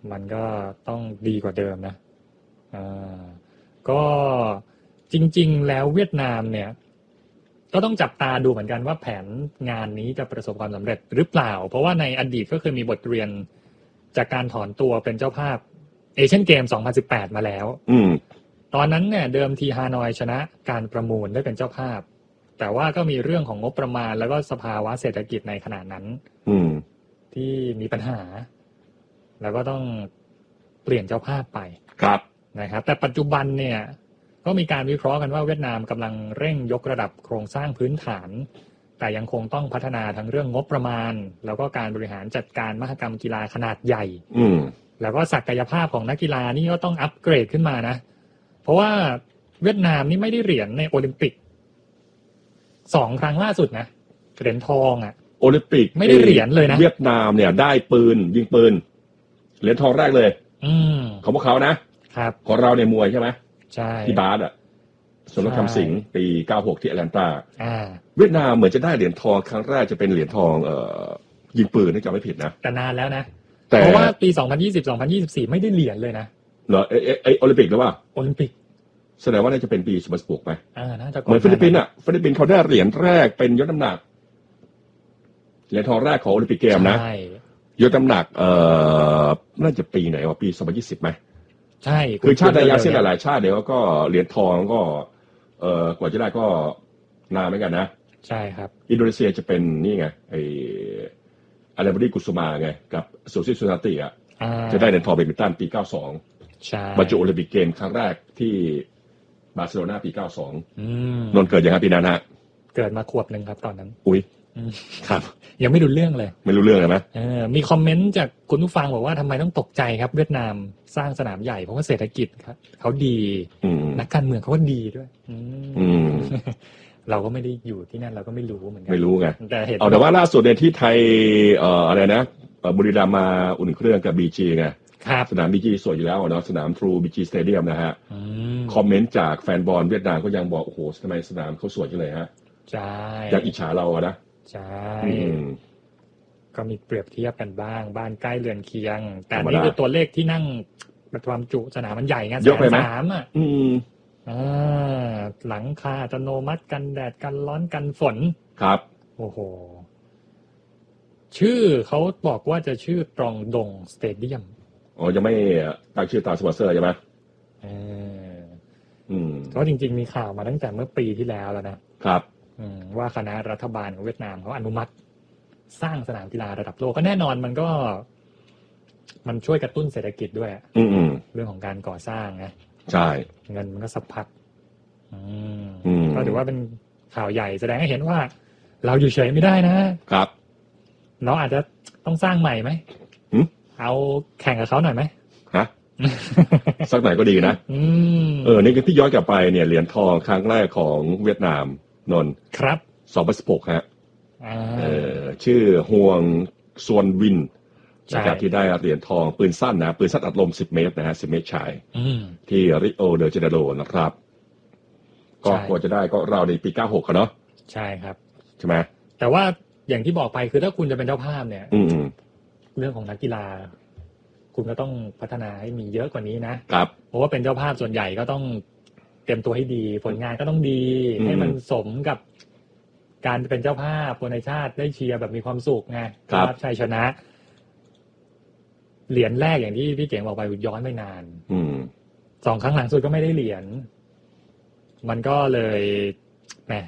มันก็ต้องดีกว่าเดิมนะก็จริงๆแล้วเวียดนามเนี่ยก็ต้องจับตาดูเหมือนกันว่าแผนงานนี้จะประสบความสำเร็จหรือเปล่าเพราะว่าในอดีตก็เคยมีบทเรียนจากการถอนตัวเป็นเจ้าภาพเอเชียนเกม 2018 มาแล้วตอนนั้นเนี่ยเดิมทีฮานอยชนะการประมูลได้เป็นเจ้าภาพแต่ว่าก็มีเรื่องของงบประมาณแล้วก็สภาวะเศรษฐกิจในขณะนั้นที่มีปัญหาแล้วก็ต้องเปลี่ยนเจ้าภาพไปครับนะครับแต่ปัจจุบันเนี่ยก็มีการวิเคราะห์กันว่าเวียดนามกำลังเร่งยกระดับโครงสร้างพื้นฐานแต่ยังคงต้องพัฒนาทั้งเรื่องงบประมาณแล้วก็การบริหารจัดการมหกรรมกีฬาขนาดใหญ่แล้วก็ศักยภาพของนักกีฬานี่ก็ต้องอัปเกรดขึ้นมานะเพราะว่าเวียดนามนี่ไม่ได้เหรียญในโอลิมปิก2 ครั้งล่าสุดนะเหรียญทองโอลิมปิกไม่ได้เหรียญเลยนะเวียดนามเนี่ยได้ปืนยิงปืนเหรียญทองแรกเลยของพวกเขานะครับของเราเนี่ยมวยใช่ไหมใช่ที่บาสสมรคำสิงห์ปี96ที่แอตแลนตาเวียดนามเหมือนจะได้เหรียญทองครั้งแรกจะเป็นเหรียญทองยิงปืนถ้าจำไม่ผิดนะแต่นานแล้วนะเพราะว่าปี2020 2024ไม่ได้เหรียญเลยนะเหรอโอลิมปิกหรือเปล่าโอลิมปิกแสดงว่าน่าจะเป็นปี2016ไหมน่าจะเหมือนฟิลิปปินส์เขาได้เหรียญแรกเป็นยกน้ำหนักเหรียญทองแรกของโอลิมปิกเกมนะยกน้ำหนักน่าจะปีไหนวะปี2020ไหมใช่คือชาติในอาเซียนหลายๆชาติเดี๋ยวก็เหรียญทองก็กว่าจะได้ก็นานเหมือนกันนะใช่ครับอินโดนีเซียจะเป็นนี่ไงอะไรบดีกุสุมาไงกับโซซิสุนาติจะได้เหรียญทองแบดมินตันปี92 ใช่บรรจุโอลิมปิกเกมครั้งแรกที่บาร์เซโลนาปี92นนท์เกิดยังไงปีนั้นฮะเกิดมาขวบนึงครับตอนนั้นอุ๊ยครับยังไม่รู้เรื่องเลยไม่รู้เรื่องเลยไหมมีคอมเมนต์จากคุณผู้ฟังบอกว่าทำไมต้องตกใจครับเวียดนามสร้างสนามใหญ่เพราะว่าเศรษฐกิจครับเขาดีนักการเมืองเขาก็ดีด้วยเราก็ไม่ได้อยู่ที่นั่นเราก็ไม่รู้เหมือนกันไม่รู้ไงแต่ว่าล่าสุดเนี่ยที่ไทยอะไรนะบุรีรัมย์มาอุ่นเครื่องกับบีจีไงสนามบีจีสวยอยู่แล้วเนาะสนามทรูบีจีสเตเดียมนะฮะคอมเมนต์จากแฟนบอลเวียดนามก็ยังบอกโอ้โหทำไมสนามเขาสวยจังเลยฮะใช่อยากอิจฉาเรานะใช่ก็มีเปรียบเทียบกันบ้างบ้านใกล้เรือนเคียงแต่นี่คือตัวเลขที่นั่งความจุสนามมันใหญ่ไง130,000หลังคาอัตโนมัติกันแดดกันร้อนกันฝนครับโอ้โหชื่อเขาบอกว่าจะชื่อตรองดงสเตเดียมยังไม่ตั้งชื่อตามสปอนเซอร์ใช่ไหมเพราะจริงๆมีข่าวมาตั้งแต่เมื่อปีที่แล้วแล้วนะครับว่าคณะรัฐบาลของเวียดนามเขาอนุมัติสร้างสนามกีฬาระดับโลกก็แน่นอนมันช่วยกระตุ้นเศรษฐกิจด้วยเรื่องของการก่อสร้างนะใช่เงินมันก็สะพัดก็ถือว่าเป็นข่าวใหญ่แสดงให้เห็นว่าเราอยู่เฉยไม่ได้นะครับเราอาจจะต้องสร้างใหม่ไหมเอาแข่งกับเขาหน่อยไหมฮะสักหน่อยก็ดีนะนี่คือพี่ย้อนกลับไปเนี่ยเหรียญทองครั้งแรกของเวียดนามนนท์ครับ 2016ฮะชื่อฮวงซวนวินนะครับที่ได้เหรียญทองปืนสั้นนะปืนสั้นอัดลม10 เมตรนะฮะ10 เมตรชายที่ริโอเดเจเนโรนะครับก็กว่าจะได้ก็เราในปี96เนาะใช่ครับใช่ไหมแต่ว่าอย่างที่บอกไปคือถ้าคุณจะเป็นเจ้าภาพเนี่ยเรื่องของนักกีฬาคุณก็ต้องพัฒนาให้มีเยอะกว่านี้นะครับเพราะว่าเป็นเจ้าภาพส่วนใหญ่ก็ต้องเตรียมตัวให้ดีผลงานก็ต้องดีให้มันสมกับการเป็นเจ้าภาพคนในชาติได้เชียร์แบบมีความสุขไงรับชัยชนะเหรียญแรกอย่างที่พี่เก๋บอกไปย้อนไปนาน2 ครั้งหลังสุดก็ไม่ได้เหรียญมันก็เลยแหม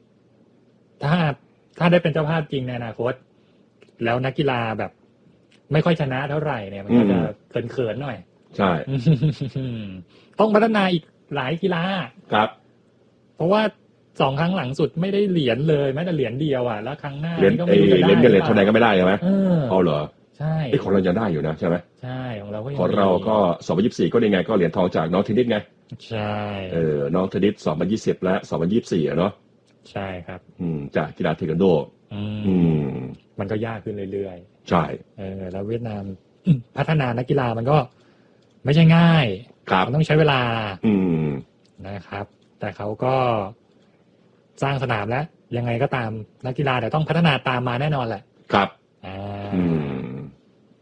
ถ้าได้เป็นเจ้าภาพจริงในอนาคตแล้วนักกีฬาแบบไม่ค่อยชนะเท่าไหร่เนี่ยมันก็จะเขินๆหน่อยใช่ต้องพัฒนาอีกหลายกีฬาครับเพราะว่า2 ครั้งหลังสุดไม่ได้เหรียญเลยแม้แต่เหรียญเดียวแล้วครั้งหน้าก็ไม่รู้จะได้เหรียญเท่าไหร่ก็ไม่ได้ใช่ไหมเอาเหรอใช่ของเราจะได้อยู่นะใช่ไหมใช่ของเราก็2024ก็ยังไงก็เหรียญทองจากน้องเทนนิสไงใช่น้องเทนนิส2020และ2024เนาะใช่ครับจากกีฬาเทควันโดมันก็ยากขึ้นเรื่อยๆใช่แล้วเวียดนามพัฒนานักกีฬามันก็ไม่ใช่ง่ายมันต้องใช้เวลานะครับแต่เขาก็สร้างสนามแล้วยังไงก็ตามนักกีฬาแต่ต้องพัฒนาตามมาแน่นอนแหละครับ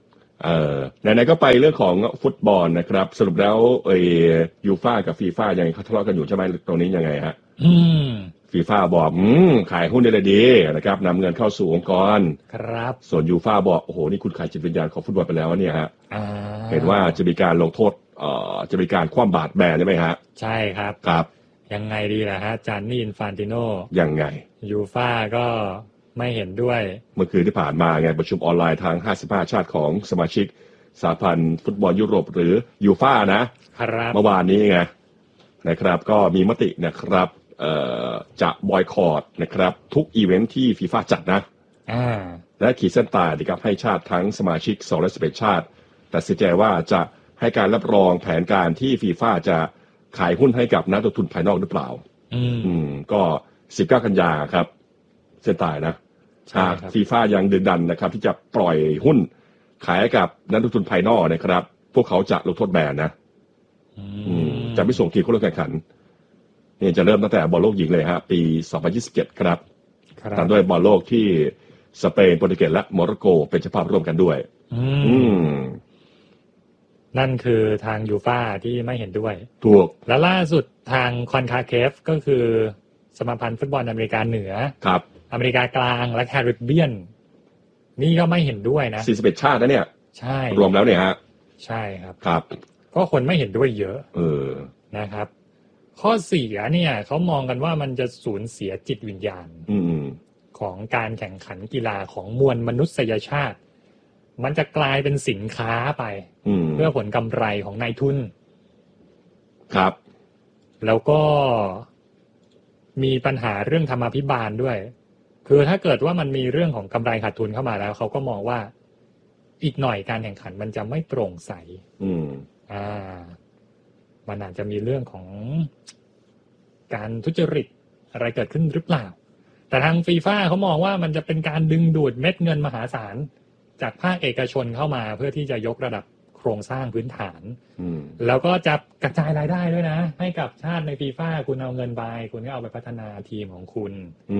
ไหนๆก็ไปเรื่องของฟุตบอลนะครับสรุปแล้วยูฟ่ากับฟีฟ่ายังเขาทะเลาะกันอยู่ใช่ไหมตรงนี้ยังไงฮะฟีฟ่าบอกขายหุ้นได้เลยดีนะครับนำเงินเข้าสู่องค์กรครับส่วนยูฟ่าบอกโอ้โหนี่คุณขายจิตวิญญาณของฟุตบอลไปแล้วเนี่ยฮะเห็นว่าจะมีการลงโทษจะมีการคว่ำบาตรแบนใช่ไหมฮะใช่ครับครับยังไงดีล่ะฮะจานนี่อินฟานติโนยังไงยูฟ่าก็ไม่เห็นด้วยเมื่อคืนที่ผ่านมาไงประชุมออนไลน์ทาง55ชาติของสมาชิกสหพันธ์ฟุตบอลยุโรปหรือยูฟ่านะครับเมื่อวานนี้ไงนะครับก็มีมตินะครับจะบอยคอตนะครับทุกอีเวนท์ที่ฟีฟ่าจัดนะและขีดเส้นตายนะครับให้ชาติทั้งสมาชิก211ชาติตัดสินใจว่าจะให้การรับรองแผนการที่ฟีฟ่าจะขายหุ้นให้กับนักลงทุนภายนอกหรือเปล่าก็19กันยาครับเส้นตายนะหากฟีฟ่ายังดึงดันนะครับที่จะปล่อยหุ้นขายให้กับนักลงทุนภายนอกนะครับพวกเขาจะลงโทษแบนนะจะไม่ส่งทีมเข้าร่วมแข่งขันนี่จะเริ่มตั้งแต่บอลโลกหญิงเลยฮะปี2027ครับตามด้วยบอลโลกที่สเปนโปรตุเกสและโมร็อกโกเป็นเจ้าภาพร่วมกันด้วยนั่นคือทางยูฟ่าที่ไม่เห็นด้วยถูกและล่าสุดทางคอนคาเคฟก็คือสมาพันธ์ฟุตบอลอเมริกาเหนือครับอเมริกากลางและแคริบเบียนนี่ก็ไม่เห็นด้วยนะ 41ชาตินะเนี่ยใช่รวมแล้วเนี่ยฮะใช่ครับครับก็คนไม่เห็นด้วยเยอะนะครับข้อเสียเนี่ยเขามองกันว่ามันจะสูญเสียจิตวิญญาณของการแข่งขันกีฬาของมวลมนุษยชาติมันจะกลายเป็นสินค้าไปเพื่อผลกำไรของนายทุนครับแล้วก็มีปัญหาเรื่องธรรมาภิบาลด้วยคือถ้าเกิดว่ามันมีเรื่องของกำไรขาดทุนเข้ามาแล้วเขาก็มองว่าอีกหน่อยการแข่งขันมันจะไม่โปร่งใสมันอาจจะมีเรื่องของการทุจริตอะไรเกิดขึ้นหรือเปล่าแต่ทางฟีฟ่าเขามองว่ามันจะเป็นการดึงดูดเม็ดเงินมหาศาลจากภาคเอกชนเข้ามาเพื่อที่จะยกระดับโครงสร้างพื้นฐานแล้วก็จะกระจายรายได้ด้วยนะให้กับชาติในฟีฟ่าคุณเอาเงินไปคุณก็เอาไปพัฒนาทีมของคุณ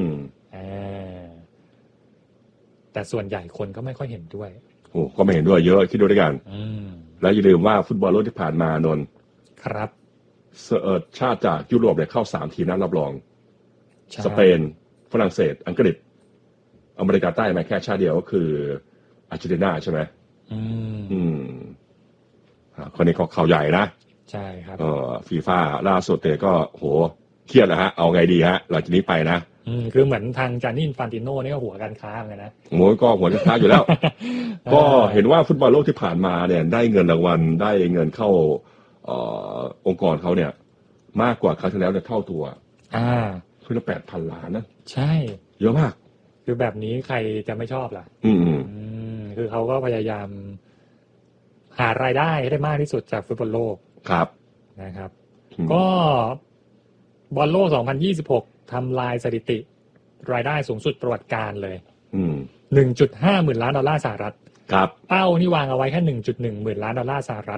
แต่ส่วนใหญ่คนก็ไม่ค่อยเห็นด้วยก็ไม่เห็นด้วยเยอะคิดดูด้วยกันแล้วอย่าลืมว่าฟุตบอลโลกที่ผ่านมานนท์ครับชาติจากยุโรปเนี่ยเข้า3ทีมนัดรับรองสเปนฝรั่งเศสอังกฤษอเมริกาใต้มาแค่ชาติเดียวก็คืออาร์เจนตินาใช่ไหมคนนี้ก็ข่าวใหญ่นะใช่ครับฟีฟ่าล่าสุดเนี่ยก็โหเครียดนะฮะเอาไงดีฮะหลังจากนี้ไปนะคือเหมือนทางจานี่อินฟานติโน่นี่ก็หัวการค้าเลยนะโอ้ก็หัวการค้าอยู่แล้ว ก็เห็นว่าฟุตบอลโลกที่ผ่านมาเนี่ยได้เงินรางวัลได้เงินเข้าองค์กรเขาเนี่ยมากกว่าครั้งที่แล้วเนี่ยเท่าตัวคือละ8,000 ล้านนะใช่เยอะมากคือแบบนี้ใครจะไม่ชอบล่ะคือเขาก็พยายามหารายได้ให้ได้มากที่สุดจากฟุตบอลโลกครับนะครับก็บอลโลก2026ทำลายสถิติรายได้สูงสุดประวัติการเลย1.5 หมื่นล้านดอลลาร์สหรัฐครับเป้านี่วางเอาไว้แค่ 1.1 หมื่นล้านดอลลาร์สหรัฐ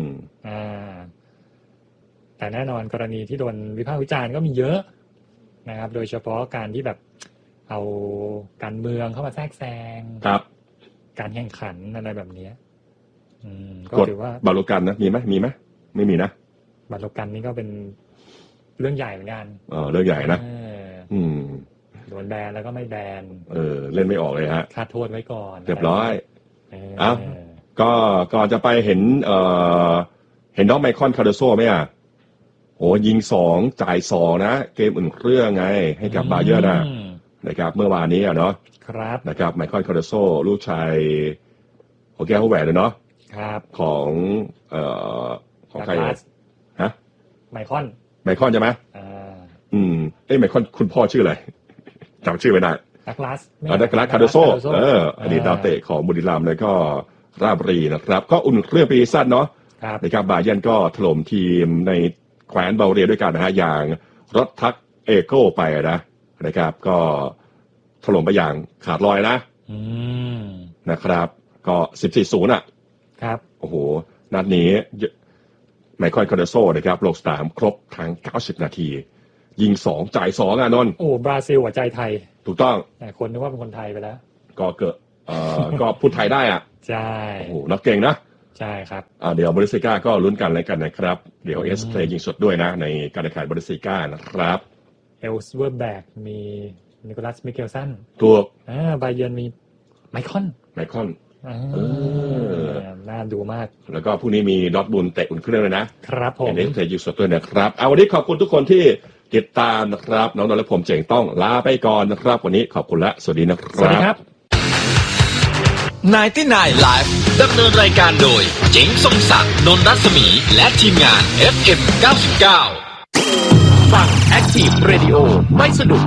แต่แน่นอนกรณีที่โดนวิพากษ์วิจารณ์ก็มีเยอะนะครับโดยเฉพาะการที่แบบเอาการเมืองเข้ามาแทรกแซงการแข่งขันอะไรแบบนี้ก็ถือว่าบาโลกันนะมีไหมไม่มีนะบาโลกันนี่ก็เป็นเรื่องใหญ่เหมือนกันเรื่องใหญ่นะโดนแบนแล้วก็ไม่แบนเล่นไม่ออกเลยฮะคาดโทษไว้ก่อนเรียบร้อยก็ก่อนจะไปเห็นน้องไมคอนคาร์โดโซ่ไหมอ่ะโอ้ยิง2จ่าย2นะเกมอุ่นเครื่องไงให้กับบาเยิร์นนะครับเมื่อวานนี้เนาะครับนะครับไมคอนคาร์โดโซ่ลูกชายของแก้วแหวนเลยเนาะครับของใครฮะไมคอนใช่ไหมไมคอนคุณพ่อชื่ออะไรจำชื่อไม่ได้ดักลาสคาร์โดโซ่อดีตดาวเตะของบุรีรัมย์แล้วก็ราชบุรีนะครับก็อุ่นเครื่องปีสั้นเนาะนะครับบาเยิร์นก็ถล่มทีมในแคว้นบาเรียด้วยกันนะฮะอย่างรถทักเอโก้ไปนะครับก็ถล่มไปอย่างขาดลอยนะครับก็ 14-0 ครับโอ้โหนัดนี้ไมคอนคาร์โดโซ่นะครับลงสนามครบทั้ง90 นาทียิง2จ่าย2นนท์โอ้บราซิลหัวใจไทยถูกต้องแต่คนนึกว่าเป็นคนไทยไปแล้วก็เกิดก็พูดไทยได้ใช่โอ้โหนักเก่งนะใช่ครับเดี๋ยวบริสก้าก็ลุ้นกันอะไรกันนะครับเดี๋ยวเอสเพลย์ยิงสดด้วยนะในการแข่งขันบริสก้านะครับเอลส์เวอร์แบกมีนิโคลัสมิเกลสันถูกบาเยิร์นมีไมคอนน่าดูมากแล้วก็พรุ่งนี้มีดอร์ทมุนด์เตะอุ่นเครื่องเลยนะครับผมเอสเพลย์ยิงสดด้วยนะครับวันนี้ขอบคุณทุกคนที่ติดตามนะครับน้องนนท์และผมเจ๋งต้องลาไปก่อนนะครับวันนี้ขอบคุณและสวัสดีนะครับสวัสดีครับ 99 Live ดำเนินรายการโดยเจ๋งทรงศักดิ์นนท์รัศมีและทีมงาน FM 99ฟัง Active Radio ไม่สนุก